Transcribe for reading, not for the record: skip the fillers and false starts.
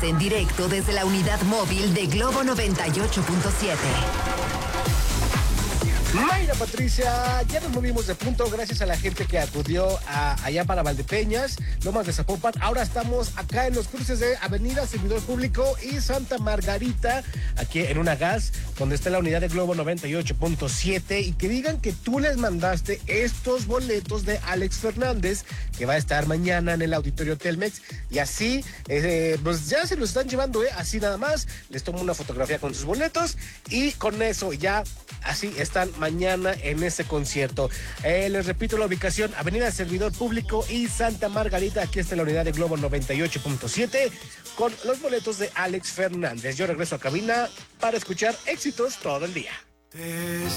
en directo desde la unidad móvil de Globo 98.7. Mayra Patricia, ya nos movimos de punto gracias a la gente que acudió allá para Valdepeñas, Lomas de Zapopan. Ahora estamos acá en los cruces de Avenida Servidor Público y Santa Margarita, aquí en una gas, donde está la unidad de Globo 98.7, y que digan que tú les mandaste estos boletos de Alex Fernández, que va a estar mañana en el Auditorio Telmex, y así, pues ya se los están llevando, así nada más, les tomo una fotografía con sus boletos, y con eso ya, así están mañana en ese concierto. Les repito la ubicación: Avenida Servidor Público y Santa Margarita. Aquí está la unidad de Globo 98.7 con los boletos de Alex Fernández. Yo regreso a cabina para escuchar éxitos todo el día.